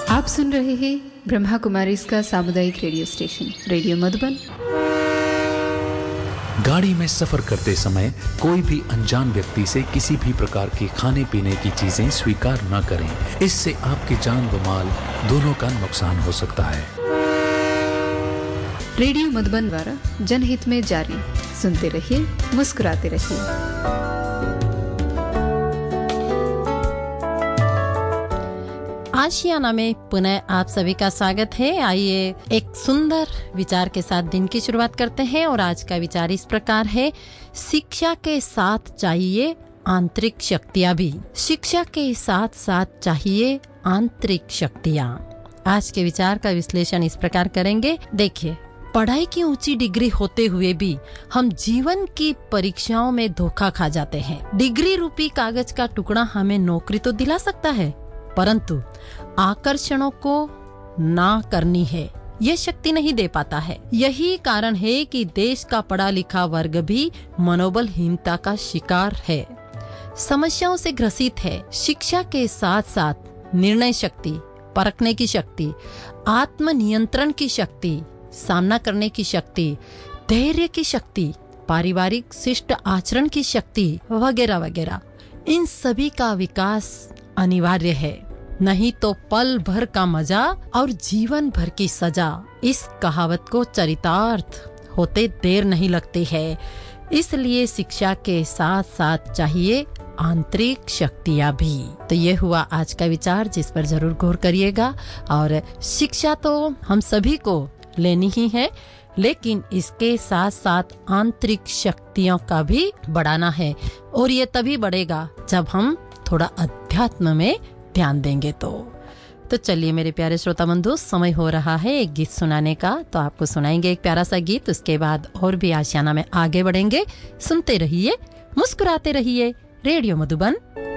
आप सुन रहे हैं ब्रह्मा कुमारी इसका सामुदायिक रेडियो स्टेशन रेडियो मधुबन। गाड़ी में सफर करते समय कोई भी अनजान व्यक्ति से किसी भी प्रकार के खाने पीने की चीजें स्वीकार न करें। इससे आपकी जान व माल दोनों का नुकसान हो सकता है। रेडियो मधुबन द्वारा जनहित में जारी। सुनते रहिए, मुस्कुराते रहिए। आशियाना में पुनः आप सभी का स्वागत है। आइए एक सुंदर विचार के साथ दिन की शुरुआत करते हैं और आज का विचार इस प्रकार है, शिक्षा के साथ चाहिए आंतरिक शक्तियां भी। शिक्षा के साथ साथ चाहिए आंतरिक शक्तियां। आज के विचार का विश्लेषण इस प्रकार करेंगे। देखिए, पढ़ाई की ऊंची डिग्री होते हुए भी हम जीवन की परीक्षाओं में धोखा खा जाते हैं। डिग्री रूपी कागज का टुकड़ा हमें नौकरी तो दिला सकता है, परंतु आकर्षणों को ना करनी है यह शक्ति नहीं दे पाता है। यही कारण है कि देश का पढ़ा लिखा वर्ग भी मनोबलहीनता का शिकार है, समस्याओं से ग्रसित है। शिक्षा के साथ साथ निर्णय शक्ति, परखने की शक्ति, आत्मनियंत्रण की शक्ति, सामना करने की शक्ति, धैर्य की शक्ति, पारिवारिक शिष्ट आचरण की शक्ति वगैरह वगैरह, इन सभी का विकास अनिवार्य है। नहीं तो पल भर का मजा और जीवन भर की सजा। इस कहावत को चरितार्थ होते देर नहीं लगती है। इसलिए शिक्षा के साथ साथ चाहिए आंतरिक शक्तियां भी। तो ये हुआ आज का विचार, जिस पर जरूर गौर करिएगा। और शिक्षा तो हम सभी को लेनी ही है, लेकिन इसके साथ साथ आंतरिक शक्तियों का भी बढ़ाना है। और ये तभी बढ़ेगा जब हम थोड़ा अध्यात्म में ध्यान देंगे। तो चलिए मेरे प्यारे श्रोता बंधु, समय हो रहा है एक गीत सुनाने का। तो आपको सुनाएंगे एक प्यारा सा गीत, उसके बाद और भी आशियाना में आगे बढ़ेंगे। सुनते रहिए, मुस्कुराते रहिए। रेडियो मधुबन